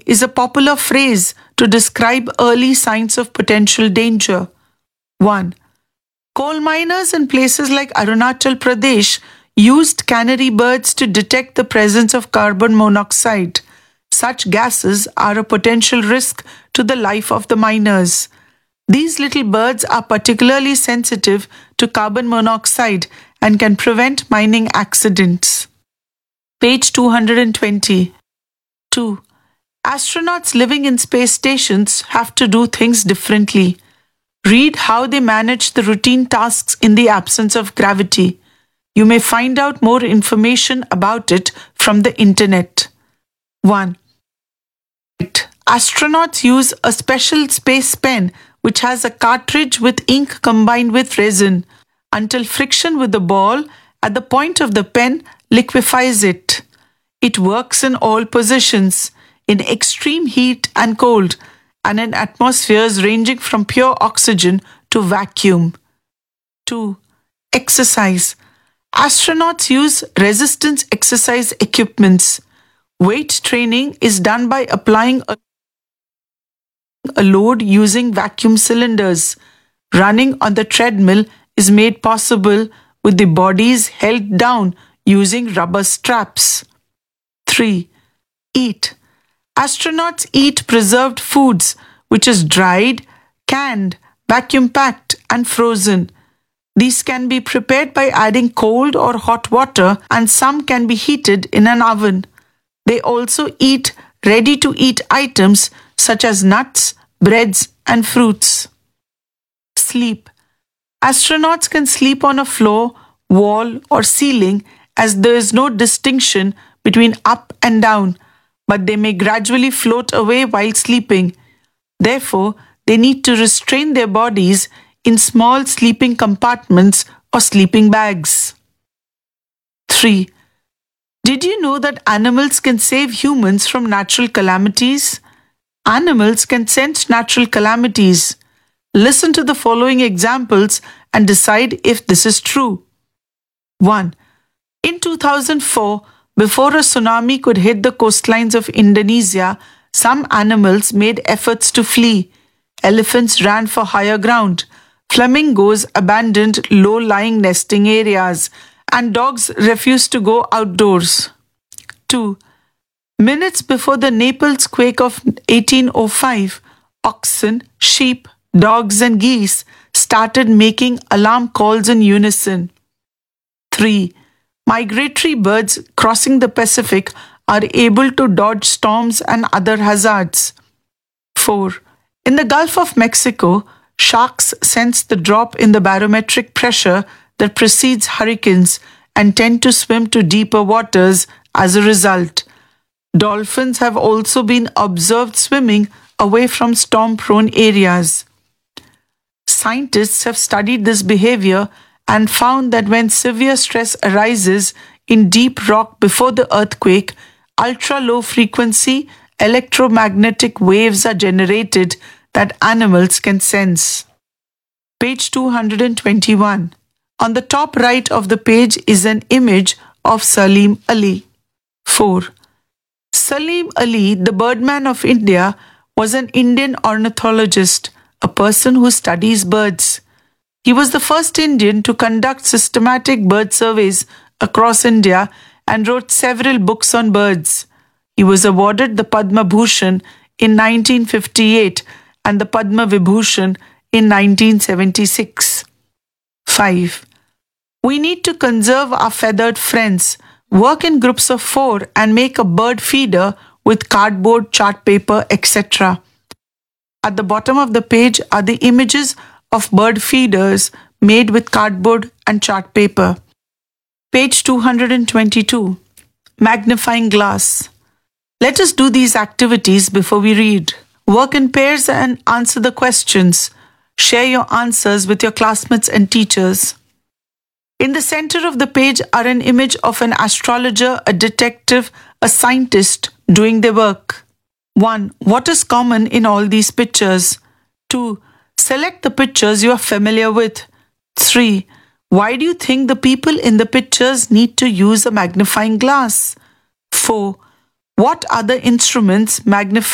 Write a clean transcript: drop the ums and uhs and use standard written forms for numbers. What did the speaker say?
is a popular phrase to describe early signs of potential danger. 1. Coal miners in places like Arunachal Pradesh used canary birds to detect the presence of carbon monoxide. Such gases are a potential risk to the life of the miners. These little birds are particularly sensitive to carbon monoxide and can prevent mining accidents. Page 220. 2. Astronauts living in space stations have to do things differently. Read how they manage the routine tasks in the absence of gravity. You may find out more information about it from the internet. 1. Astronauts use a special space pen which has a cartridge with ink combined with resin until friction with the ball at the point of the pen liquefies it. It works in all positions, in extreme heat and cold, and in atmospheres ranging from pure oxygen to vacuum. 2. Exercise. Astronauts use resistance exercise equipments. Weight training is done by applying a load using vacuum cylinders. Running on the treadmill is made possible with the bodies held down using rubber straps. 3. Eat. Astronauts eat preserved foods, which is dried, canned, vacuum-packed, and frozen. These can be prepared by adding cold or hot water, and some can be heated in an oven. They also eat ready-to-eat items such as nuts, breads, and fruits. Sleep. Astronauts can sleep on a floor, wall, or ceiling as there is no distinction between up and down, but they may gradually float away while sleeping. Therefore, they need to restrain their bodies in small sleeping compartments or sleeping bags. 3. Did you know that animals can save humans from natural calamities? Animals can sense natural calamities. Listen to the following examples and decide if this is true. 1. In 2004, before a tsunami could hit the coastlines of Indonesia, some animals made efforts to flee. Elephants ran for higher ground. Flamingos abandoned low-lying nesting areas, and dogs refused to go outdoors. 2. Minutes before the Naples quake of 1805, oxen, sheep, dogs, and geese started making alarm calls in unison. 3. Migratory birds crossing the Pacific are able to dodge storms and other hazards. 4. In the Gulf of Mexico, sharks sense the drop in the barometric pressure that precedes hurricanes and tend to swim to deeper waters as a result. Dolphins have also been observed swimming away from storm-prone areas. Scientists have studied this behavior and found that when severe stress arises in deep rock before the earthquake, ultra-low frequency electromagnetic waves are generated that animals can sense. Page 221. On the top right of the page is an image of Salim Ali. 4. Salim Ali, the birdman of India, was an Indian ornithologist, a person who studies birds. He was the first Indian to conduct systematic bird surveys across India and wrote several books on birds. He was awarded the Padma Bhushan in 1958 and the Padma Vibhushan in 1976. 5. We need to conserve our feathered friends, work in groups of 4 and make a bird feeder with cardboard, chart paper, etc. At the bottom of the page are the images of bird feeders made with cardboard and chart paper. Page 222. Magnifying glass. Let us do these activities before we read. Work in pairs and answer the questions. Share your answers with your classmates and teachers. In the center of the page are an image of an astrologer, a detective, a scientist doing their work. 1. What is common in all these pictures? 2. Select the pictures you are familiar with. 3. Why do you think the people in the pictures need to use a magnifying glass? 4. What other instruments magnify